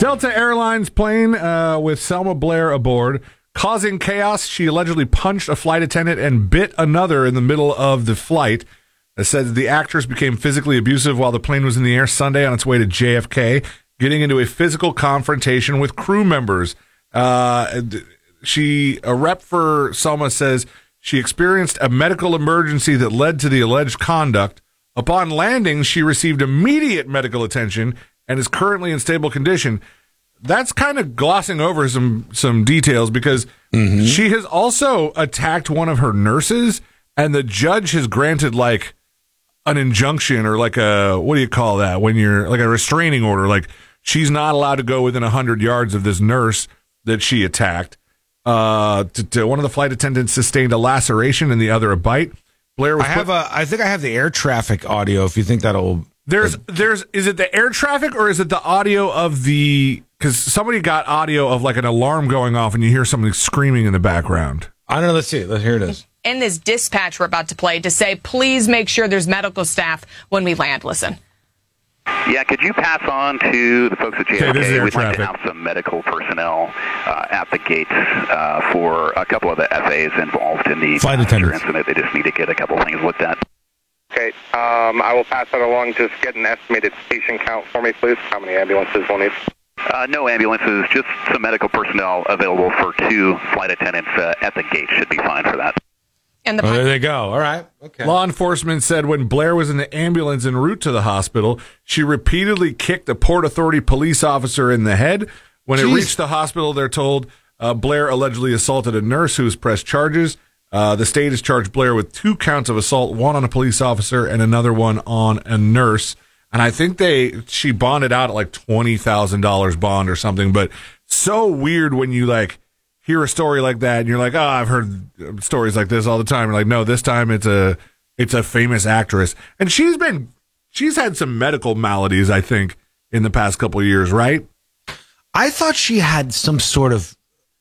Delta Airlines plane with Selma Blair aboard, causing chaos. She allegedly punched a flight attendant and bit another in the middle of the flight. It said the actress became physically abusive while the plane was in the air Sunday on its way to JFK, getting into a physical confrontation with crew members. A rep for Selma says she experienced a medical emergency that led to the alleged conduct. Upon landing, she received immediate medical attention and is currently in stable condition. That's kind of glossing over some details because she has also attacked one of her nurses, and the judge has granted like an injunction or like a, what do you call that when you're like a restraining order, like she's not allowed to go within 100 yards of this nurse that she attacked. One of the flight attendants sustained a laceration and the other a bite. Blair was I think I have the air traffic audio if you think that'll... Is it the air traffic or is it the audio of because somebody got audio of like an alarm going off and you hear somebody screaming in the background. I don't know. Let's see. Here it is. In this dispatch we're about to play to say, please make sure there's medical staff when we land. Listen. Yeah, could you pass on to the folks at JFK? Okay, We'd like to have some medical personnel at the gates for a couple of the FAs involved in the flight attendants incident. They just need to get a couple things looked at. Okay, I will pass that along. Just get an estimated patient count for me, please. How many ambulances will need? No ambulances, just some medical personnel available for 2 flight attendants at the gate should be fine for that. And there they go. All right. Okay. Law enforcement said when Blair was in the ambulance en route to the hospital, she repeatedly kicked a Port Authority police officer in the head. When it reached the hospital, they're told Blair allegedly assaulted a nurse who has pressed charges. The state has charged Blair with 2 counts of assault, one on a police officer and another one on a nurse. And I think she bonded out at like $20,000 bond or something. But so weird when you like hear a story like that and you're like, oh, I've heard stories like this all the time. You're like, no, this time it's a famous actress. And she's had some medical maladies, I think, in the past couple of years, right? I thought she had some sort of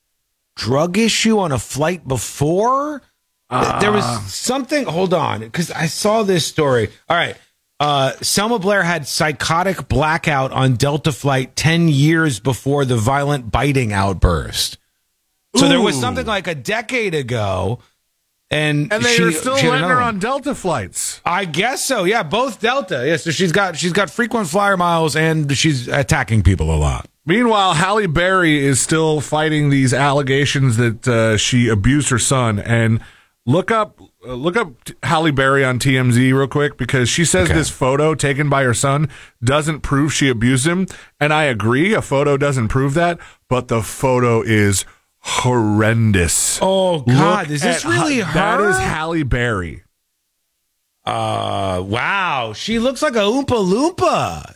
drug issue on a flight before. There was something. Hold on, because I saw this story. All right. Selma Blair had psychotic blackout on Delta flight 10 years before the violent biting outburst. So there was something like a decade ago. And they are still letting her on Delta flights. I guess so. Yeah, both Delta. Yeah, so she's got frequent flyer miles and she's attacking people a lot. Meanwhile, Halle Berry is still fighting these allegations that she abused her son. And look up Halle Berry on TMZ real quick because she says this photo taken by her son doesn't prove she abused him. And I agree, a photo doesn't prove that, but the photo is horrendous. Oh God, is this really her? That is Halle Berry. Wow, she looks like a Oompa Loompa.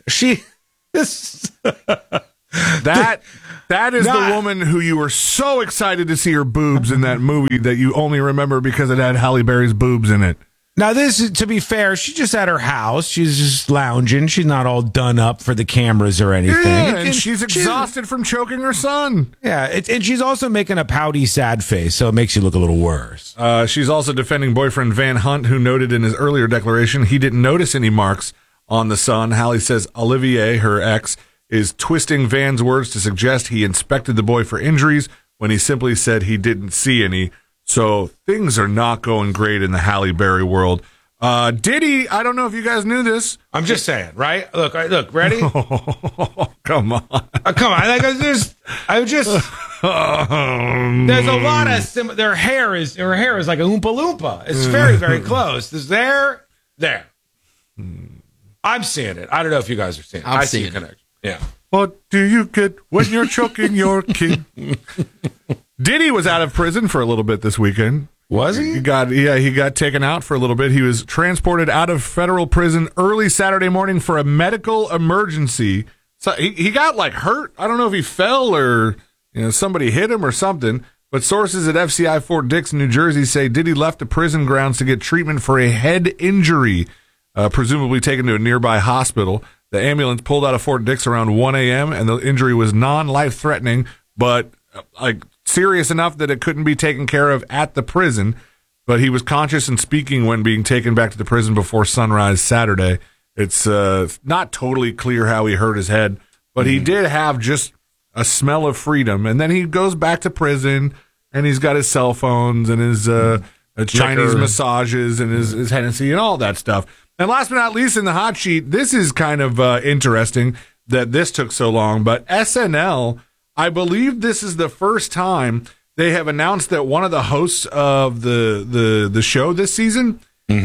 That is the woman who you were so excited to see her boobs in that movie that you only remember because it had Halle Berry's boobs in it. Now, this is, to be fair, she's just at her house. She's just lounging. She's not all done up for the cameras or anything. Yeah, and she's exhausted from choking her son. Yeah, and she's also making a pouty, sad face, so it makes you look a little worse. She's also defending boyfriend Van Hunt, who noted in his earlier declaration he didn't notice any marks on the son. Halle says Olivier, her ex, is twisting Van's words to suggest he inspected the boy for injuries when he simply said he didn't see any. So things are not going great in the Halle Berry world. Diddy, I don't know if you guys knew this. I'm just saying, right? Look, ready? Oh, come on. Come on. Like, there's a lot of her hair is like a Oompa Loompa. It's very, very close. Is there. I'm seeing it. I don't know if you guys are seeing it. I see see a connection. Yeah. What do you get when you're choking your kid? Diddy was out of prison for a little bit this weekend. Was he? He got taken out for a little bit. He was transported out of federal prison early Saturday morning for a medical emergency. So he got like hurt. I don't know if he fell or somebody hit him or something. But sources at FCI Fort Dix, New Jersey, say Diddy left the prison grounds to get treatment for a head injury, presumably taken to a nearby hospital. The ambulance pulled out of Fort Dix around 1 a.m. and the injury was non-life-threatening, but serious enough that it couldn't be taken care of at the prison. But he was conscious and speaking when being taken back to the prison before sunrise Saturday. It's not totally clear how he hurt his head, but he did have just a smell of freedom. And then he goes back to prison, and he's got his cell phones and his Chinese massages and his Hennessy and all that stuff. And last but not least, in the hot sheet, this is kind of interesting that this took so long, but SNL, I believe this is the first time they have announced that one of the hosts of the show this season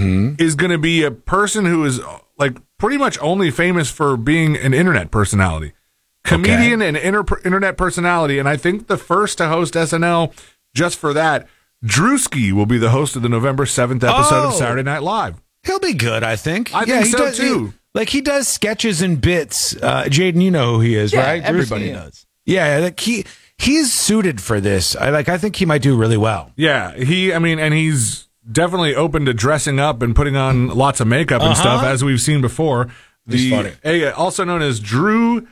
is going to be a person who is like pretty much only famous for being an internet personality. Comedian and internet personality, and I think the first to host SNL just for that, Drewski will be the host of the November 7th episode of Saturday Night Live. He'll be good, I think. I think so, too. He does sketches and bits. Jaden, you know who he is, right? Everybody knows. Yeah, he's suited for this. I think he might do really well. Yeah, and he's definitely open to dressing up and putting on lots of makeup and stuff, as we've seen before. He's funny. Also known as Drew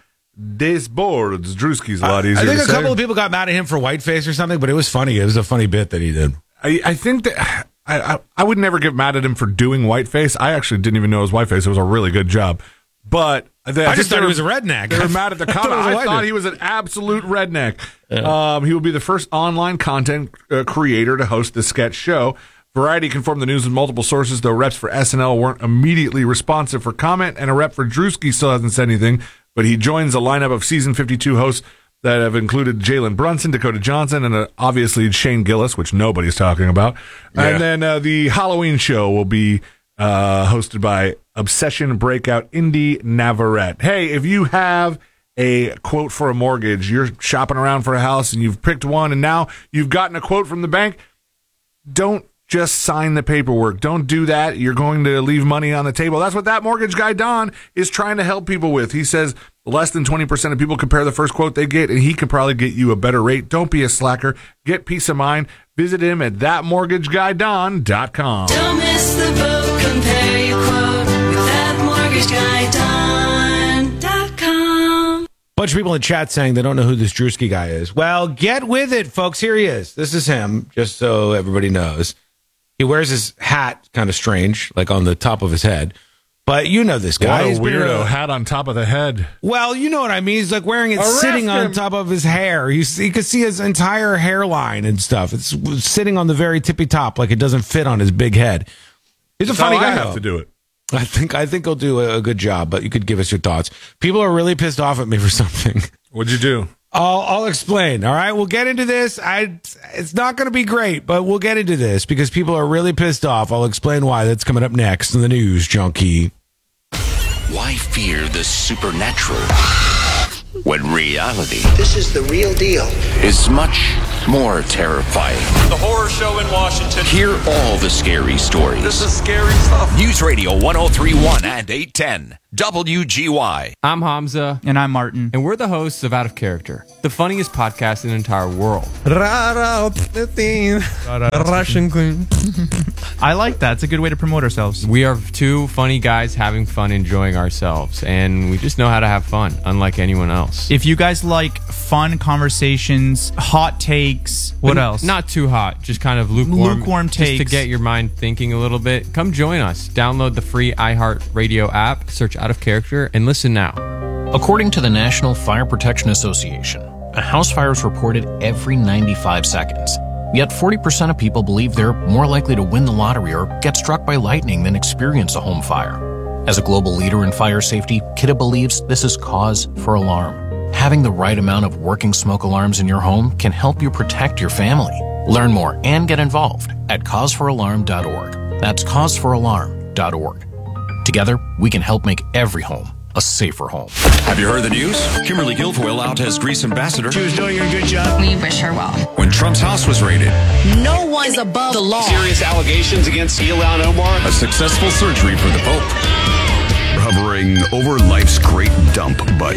Desbordes. Drewski's a lot easier I think to a say. couple of people got mad at him for whiteface or something, but it was funny. It was a funny bit that he did. I think that I would never get mad at him for doing whiteface. I actually didn't even know it was whiteface. It was a really good job. But I just thought he was a redneck. They were mad at the comment. I thought he was an absolute redneck. Yeah. He will be the first online content creator to host the sketch show. Variety confirmed the news with multiple sources, though reps for SNL weren't immediately responsive for comment, and a rep for Drewski still hasn't said anything, but he joins a lineup of season 52 hosts that have included Jalen Brunson, Dakota Johnson, and obviously Shane Gillis, which nobody's talking about. Yeah. And then the Halloween show will be hosted by Obsession breakout Indy Navarrete. Hey, if you have a quote for a mortgage, you're shopping around for a house and you've picked one and now you've gotten a quote from the bank, don't just sign the paperwork. Don't do that. You're going to leave money on the table. That's what that mortgage guy, Don, is trying to help people with. He says less than 20% of people compare the first quote they get, and he can probably get you a better rate. Don't be a slacker. Get peace of mind. Visit him at thatmortgageguyDon.com. Don't miss the boat. Compare your quote with thatmortgageguyDon.com. Bunch of people in chat saying they don't know who this Drewski guy is. Well, get with it, folks. Here he is. This is him, just so everybody knows. He wears his hat kind of strange, like on the top of his head. But you know this guy. What a weirdo hat on top of the head. Well, you know what I mean. He's like wearing it sitting on top of his hair. You can see his entire hairline and stuff. It's sitting on the very tippy top, like it doesn't fit on his big head. He's a funny guy. I have to do it. I think he'll do a good job, but you could give us your thoughts. People are really pissed off at me for something. What'd you do? I'll explain. All right, we'll get into this. It's not going to be great, but we'll get into this because people are really pissed off. I'll explain why. That's coming up next in the News Junkie. Why fear the supernatural when reality, this is the real deal, is much more terrifying? The horror show in Washington. Hear all the scary stories. This is scary stuff. News Radio 103.1 and 810 WGY. I'm Hamza. And I'm Martin. And we're the hosts of Out of Character, the funniest podcast in the entire world. Russian queen. I like that. It's a good way to promote ourselves. We are two funny guys having fun, enjoying ourselves, and we just know how to have fun, unlike anyone else. If you guys like fun conversations, hot takes, what else? Not too hot, just kind of lukewarm takes. Just to get your mind thinking a little bit. Come join us. Download the free iHeartRadio app, search Out of Character, and listen now. According to the National Fire Protection Association, a house fire is reported every 95 seconds. Yet 40% of people believe they're more likely to win the lottery or get struck by lightning than experience a home fire. As a global leader in fire safety, Kidde believes this is cause for alarm. Having the right amount of working smoke alarms in your home can help you protect your family. Learn more and get involved at causeforalarm.org. That's causeforalarm.org. Together, we can help make every home a safer home. Have you heard the news? Kimberly Guilfoyle out as Greece ambassador. She was doing a good job. We wish her well. When Trump's house was raided. No one is above the law. Serious allegations against Ilhan Omar. A successful surgery for the Pope. Hovering over life's great dump button.